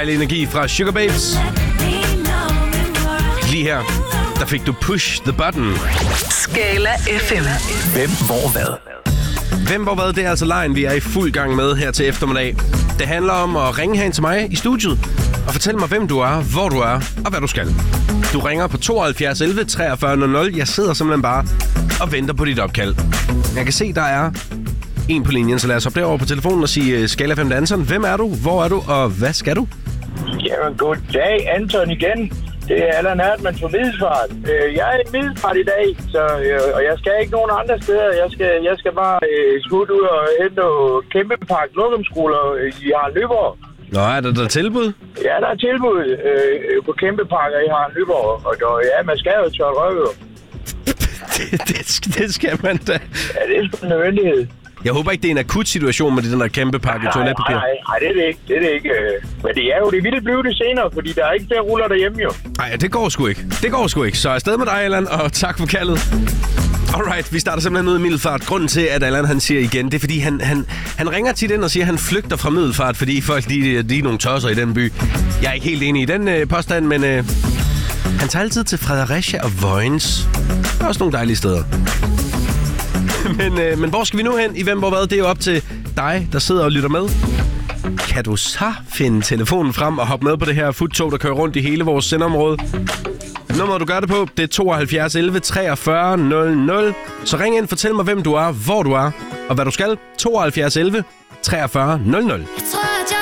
Dejlig energi fra Sugar Babes. Lige her, der fik du Push the Button. Skala FM. Hvem, hvor, hvad? Hvem, hvor, hvad? Det er altså lejen, vi er i fuld gang med her til eftermiddag. Det handler om at ringe hen til mig i studiet og fortælle mig, hvem du er, hvor du er og hvad du skal. Du ringer på 72 11 43 00. Jeg sidder simpelthen bare og venter på dit opkald. Jeg kan se, der er en på linjen, så lad os hoppe derover på telefonen og sige Skala 5 danseren. Hvem er du, hvor er du og hvad skal du? Jamen, goddag, Anton igen. Det er Allan Hartmann fra Middelfart. Jeg er i Middelfart i dag, og jeg skal ikke nogen andre steder. Jeg skal bare smutte ud og hente Kæmpepark Lukkumskoler i Harald Nyborg. Nå, er der tilbud? Ja, der er tilbud på Kæmpeparker i Harald Nyborg. Og ja, man skal jo tørre røve. det skal man da. Ja, det er sgu en nødvendighed. Jeg håber ikke, det er en akut situation med den der kæmpe pakke toiletpapir. Nej, det er det ikke. Det er det ikke. Men det er jo det vildt blive det senere, fordi der er ikke flere ruller derhjemme jo. Nej, det går sgu ikke. Så afsted med dig, Allan, og tak for kaldet. Alright, vi starter simpelthen ud i Middelfart. Grunden til, at Allan han siger igen, det er fordi, han ringer tit ind og siger, at han flygter fra Middelfart, fordi folk de er nogle tosser i den by. Jeg er ikke helt enig i den påstand, men han tager altid til Fredericia og Vojens. Der er også nogle dejlige steder. Men hvor skal vi nu hen i Hvem, hvor, hvad? Det er jo op til dig, der sidder og lytter med. Kan du så finde telefonen frem og hoppe med på det her futtog, der kører rundt i hele vores sendeområde? Nummeret, du gør det på, det er 72 11 43 00. Så ring ind, fortæl mig, hvem du er, hvor du er og hvad du skal. 72 11 43 00.